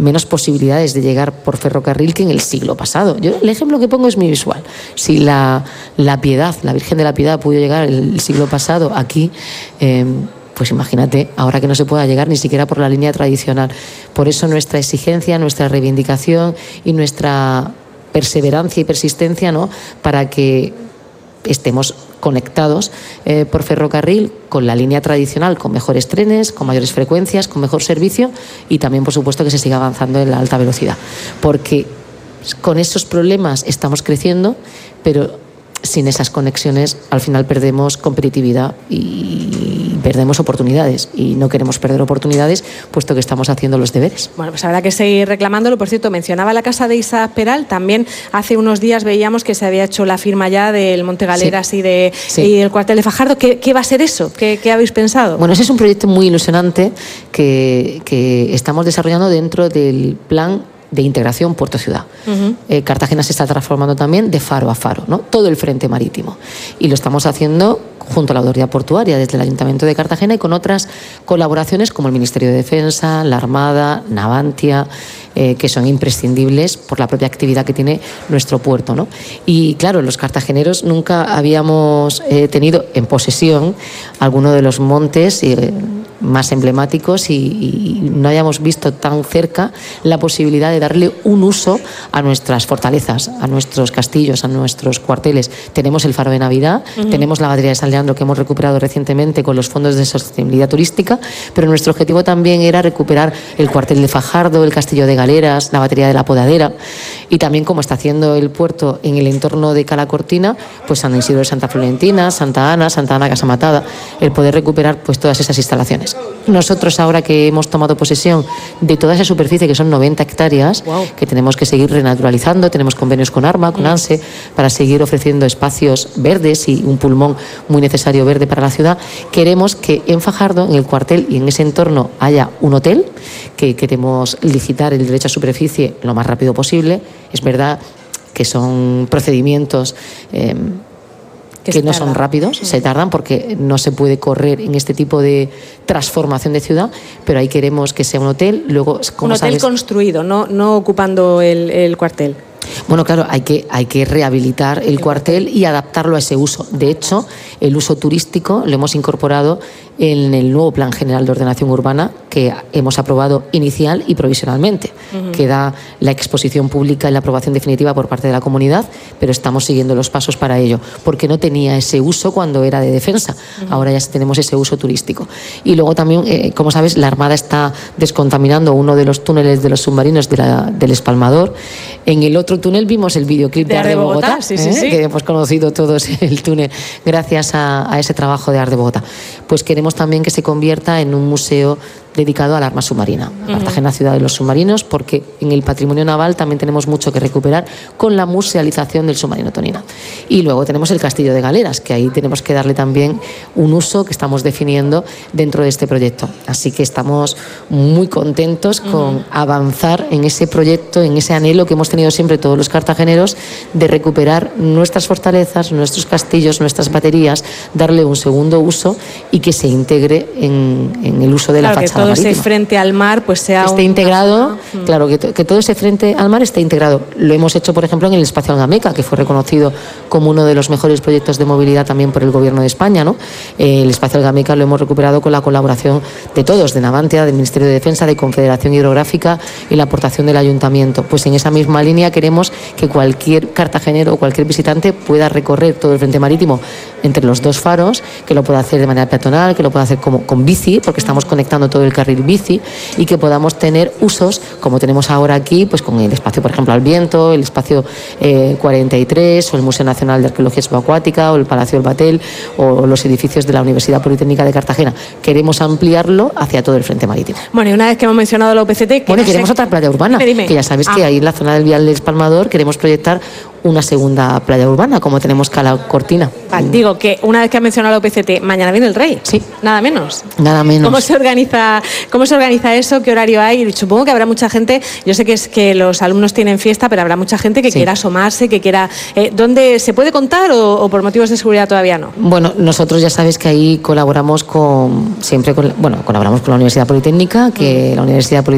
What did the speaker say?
menos posibilidades de llegar por ferrocarril que en el siglo pasado. Yo el ejemplo que pongo es muy visual. Si la Piedad, la Virgen de la Piedad pudo llegar el siglo pasado aquí, pues imagínate, ahora que no se pueda llegar ni siquiera por la línea tradicional. Por eso nuestra exigencia, nuestra reivindicación y nuestra perseverancia y persistencia, ¿no?, para que estemos conectados por ferrocarril con la línea tradicional, con mejores trenes, con mayores frecuencias, con mejor servicio y también, por supuesto, que se siga avanzando en la alta velocidad. Porque con esos problemas estamos creciendo, pero sin esas conexiones al final perdemos competitividad y perdemos oportunidades, y no queremos perder oportunidades puesto que estamos haciendo los deberes. Bueno, pues habrá que seguir reclamándolo. Por cierto, mencionaba la casa de Isaac Peral, también hace unos días veíamos que se había hecho la firma ya del Monte Galeras y del cuartel de Fajardo. ¿Qué va a ser eso? ¿Qué habéis pensado? Bueno, ese es un proyecto muy ilusionante que estamos desarrollando dentro del plan de integración puerto-ciudad. Cartagena se está transformando también de faro a faro, ¿no?, todo el frente marítimo. Y lo estamos haciendo junto a la Autoridad Portuaria, desde el Ayuntamiento de Cartagena, y con otras colaboraciones como el Ministerio de Defensa, la Armada, Navantia, que son imprescindibles por la propia actividad que tiene nuestro puerto, ¿no? Y claro, los cartageneros nunca habíamos tenido en posesión alguno de los montes más emblemáticos y no hayamos visto tan cerca la posibilidad de darle un uso a nuestras fortalezas, a nuestros castillos, a nuestros cuarteles. Tenemos el Faro de Navidad, tenemos la batería de San Leandro que hemos recuperado recientemente con los fondos de sostenibilidad turística, pero nuestro objetivo también era recuperar el cuartel de Fajardo, el castillo de Galeras, la batería de la Podadera, y también, como está haciendo el puerto en el entorno de Cala Cortina, pues San Isidro de Santa Florentina, Santa Ana Casamatada, el poder recuperar pues todas esas instalaciones. Nosotros, ahora que hemos tomado posesión de toda esa superficie, que son 90 hectáreas, que tenemos que seguir renaturalizando, tenemos convenios con ARMA, con ANSE, para seguir ofreciendo espacios verdes y un pulmón muy necesario verde para la ciudad. Queremos que en Fajardo, en el cuartel y en ese entorno, haya un hotel, que queremos licitar el derecho a superficie lo más rápido posible. Es verdad que son procedimientos que no son rápidos, se tardan porque no se puede correr en este tipo de transformación de ciudad, pero ahí queremos que sea un hotel. Luego, como un hotel construido, no ocupando el cuartel. Bueno, claro, hay que rehabilitar el cuartel y adaptarlo a ese uso. De hecho, el uso turístico lo hemos incorporado en el nuevo Plan General de Ordenación Urbana que hemos aprobado inicial y provisionalmente. Queda la exposición pública y la aprobación definitiva por parte de la comunidad, pero estamos siguiendo los pasos para ello, porque no tenía ese uso cuando era de defensa. Ahora ya tenemos ese uso turístico. Y luego también, como sabes, la Armada está descontaminando uno de los túneles de los submarinos del espalmador. En el otro túnel vimos el videoclip de Art de Bogotá, que hemos conocido todos el túnel gracias a ese trabajo de Art de Bogotá. Pues queremos también que se convierta en un museo dedicado al arma submarina. Cartagena, ciudad de los submarinos, porque en el patrimonio naval también tenemos mucho que recuperar con la musealización del submarino Tonina. Y luego tenemos el castillo de Galeras, que ahí tenemos que darle también un uso que estamos definiendo dentro de este proyecto. Así que estamos muy contentos con avanzar en ese proyecto, en ese anhelo que hemos tenido siempre todos los cartageneros de recuperar nuestras fortalezas, nuestros castillos, nuestras baterías, darle un segundo uso y que se integre en el uso de la fachada. Todo ese frente al mar pues sea esté integrado, claro, que todo ese frente al mar esté integrado. Lo hemos hecho, por ejemplo, en el espacio Algameca, que fue reconocido como uno de los mejores proyectos de movilidad también por el Gobierno de España, ¿no? El espacio Algameca lo hemos recuperado con la colaboración de todos, de Navantia, del Ministerio de Defensa, de Confederación Hidrográfica y la aportación del Ayuntamiento. Pues en esa misma línea queremos que cualquier cartagenero o cualquier visitante pueda recorrer todo el frente marítimo entre los dos faros, que lo pueda hacer de manera peatonal, que lo pueda hacer con bici, porque estamos conectando todo el carril bici, y que podamos tener usos como tenemos ahora aquí, pues con el espacio, por ejemplo, al viento, el espacio 43, o el Museo Nacional de Arqueología Subacuática, o el Palacio del Batel, o los edificios de la Universidad Politécnica de Cartagena. Queremos ampliarlo hacia todo el frente marítimo. Bueno, y una vez que hemos mencionado la UPCT... queremos otra playa urbana, que ya sabes que ahí en la zona del Vial del Espalmador queremos proyectar una segunda playa urbana, como tenemos Cala Cortina. Digo que una vez que ha mencionado la UPCT, mañana viene el Rey. Sí. Nada menos. Nada menos. ¿Cómo se organiza eso? ¿Qué horario hay? Supongo que habrá mucha gente, yo sé que los alumnos tienen fiesta, pero habrá mucha gente que quiera asomarse, que quiera... ¿Dónde se puede contar o por motivos de seguridad todavía no? Bueno, nosotros ya sabes que ahí colaboramos colaboramos con la Universidad Politécnica, que la Universidad Politécnica